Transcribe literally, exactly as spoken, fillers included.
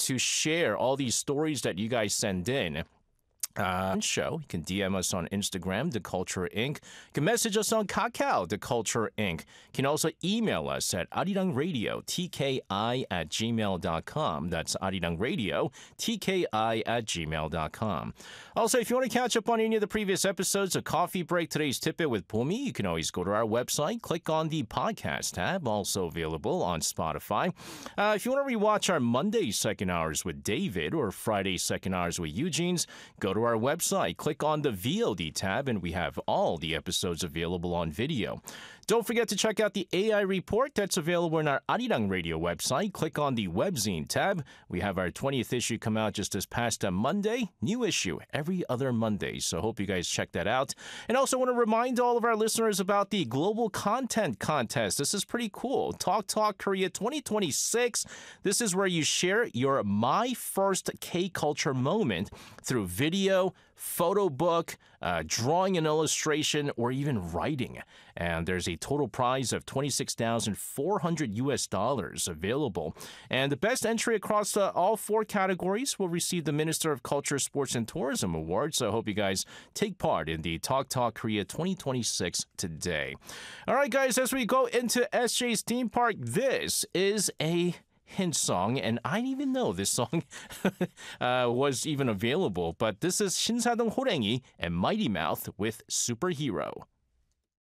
to share all these stories that you guys send in. Uh, show. You can D M us on Instagram, The Culture Incorporated. You can message us on Kakao, The Culture Incorporated. You can also email us at arirangradio, T K I at gmail dot com. That's arirangradio, T K I at gmail dot com. Also, if you want to catch up on any of the previous episodes of Coffee Break, Today's Tidbit with Pumi, you can always go to our website, click on the podcast tab, also available on Spotify. Uh, if you want to rewatch our Monday second hours with David or Friday second hours with Eugene's, go to our website, click on the V O D tab, and we have all the episodes available on video. Don't forget to check out the A I report that's available on our Arirang Radio website. Click on the Webzine tab. We have our twentieth issue come out just this past uh, Monday. New issue every other Monday, so hope you guys check that out. And also want to remind all of our listeners about the Global Content Contest. This is pretty cool. Talk Talk Korea twenty twenty-six. This is where you share your My First K-Culture moment through video, photo book, uh, drawing and illustration, or even writing. And there's a total prize of twenty-six thousand four hundred U S dollars available. And the best entry across uh, all four categories will receive the Minister of Culture, Sports, and Tourism Award. So I hope you guys take part in the Talk Talk Korea twenty twenty-six today. All right, guys, as we go into S J's theme park, this is a hint song, and I didn't even know this song uh, was even available, but this is 신사동 호랭이 and Mighty Mouth with Superhero.